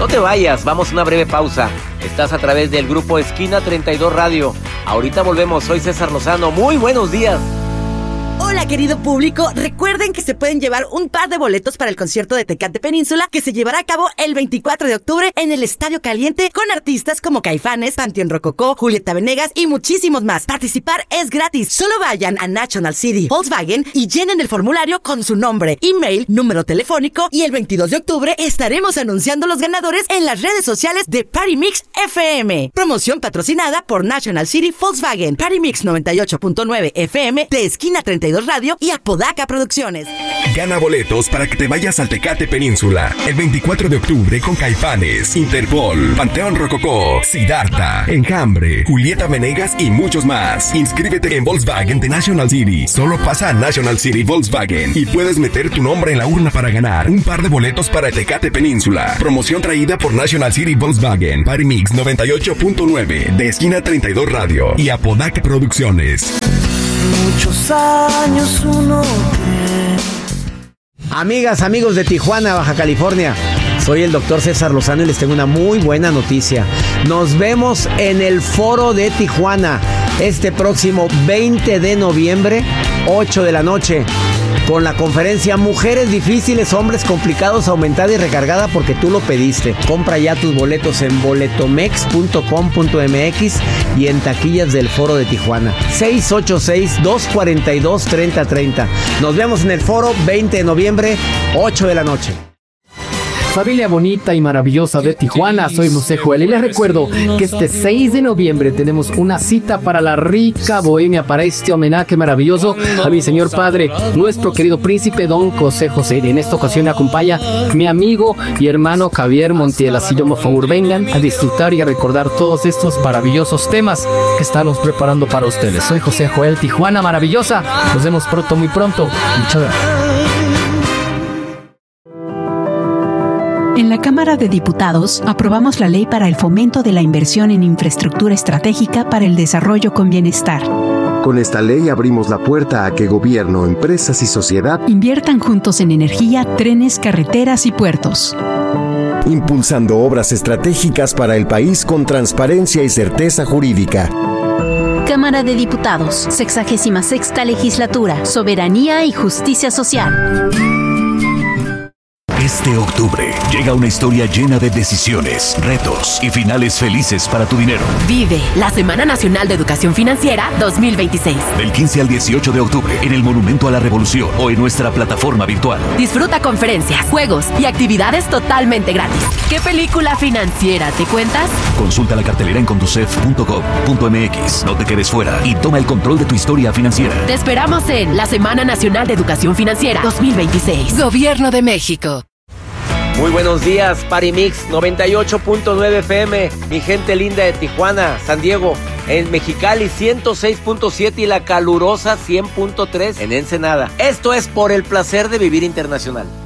No te vayas, vamos a una breve pausa. Estás a través del grupo Esquina 32 Radio. Ahorita volvemos, soy César Lozano. Muy buenos días. Hola, querido público. Recuerden que se pueden llevar un par de boletos para el concierto de Tecate Península que se llevará a cabo el 24 de octubre en el Estadio Caliente con artistas como Caifanes, Panteón Rococó, Julieta Venegas y muchísimos más. Participar es gratis. Solo vayan a National City Volkswagen y llenen el formulario con su nombre, email, número telefónico y el 22 de octubre estaremos anunciando los ganadores en las redes sociales de Party Mix FM. Promoción patrocinada por National City Volkswagen, Party Mix 98.9 FM de Esquina 32 Radio y Apodaca Producciones. Gana boletos para que te vayas al Tecate Península el 24 de octubre con Caifanes, Interpol, Panteón Rococó, Siddhartha, Enjambre, Julieta Venegas y muchos más. Inscríbete en Volkswagen de National City. Solo pasa a National City Volkswagen y puedes meter tu nombre en la urna para ganar un par de boletos para Tecate Península. Promoción traída por National City Volkswagen, Party Mix 98.9 de Esquina 32 Radio y Apodaca Producciones. Muchos años uno cree. Amigas, amigos de Tijuana, Baja California, soy el doctor César Lozano y les tengo una muy buena noticia. Nos vemos en el Foro de Tijuana este próximo 20 de noviembre, 8 de la noche, con la conferencia Mujeres Difíciles, Hombres Complicados, aumentada y recargada porque tú lo pediste. Compra ya tus boletos en boletomex.com.mx y en taquillas del Foro de Tijuana. 686-242-3030. Nos vemos en el Foro 20 de noviembre, 8 de la noche. Familia bonita y maravillosa de Tijuana, soy José Joel y les recuerdo que este 6 de noviembre tenemos una cita para la rica bohemia, para este homenaje maravilloso a mi señor padre, nuestro querido príncipe don José José. Y en esta ocasión me acompaña mi amigo y hermano Javier Montiel. Así yo, por favor, vengan a disfrutar y a recordar todos estos maravillosos temas que estamos preparando para ustedes. Soy José Joel, Tijuana maravillosa. Nos vemos pronto, muy pronto. Muchas gracias. En la Cámara de Diputados aprobamos la ley para el fomento de la inversión en infraestructura estratégica para el desarrollo con bienestar. Con esta ley abrimos la puerta a que gobierno, empresas y sociedad inviertan juntos en energía, trenes, carreteras y puertos. Impulsando obras estratégicas para el país con transparencia y certeza jurídica. Cámara de Diputados, 66ª Legislatura, Soberanía y Justicia Social. Este octubre llega una historia llena de decisiones, retos y finales felices para tu dinero. Vive la Semana Nacional de Educación Financiera 2026. Del 15 al 18 de octubre en el Monumento a la Revolución o en nuestra plataforma virtual. Disfruta conferencias, juegos y actividades totalmente gratis. ¿Qué película financiera te cuentas? Consulta la cartelera en conducef.gov.mx. No te quedes fuera y toma el control de tu historia financiera. Te esperamos en la Semana Nacional de Educación Financiera 2026. Gobierno de México. Muy buenos días, Party Mix 98.9 FM, mi gente linda de Tijuana, San Diego, en Mexicali 106.7 y la calurosa 100.3 en Ensenada. Esto es Por el Placer de Vivir Internacional.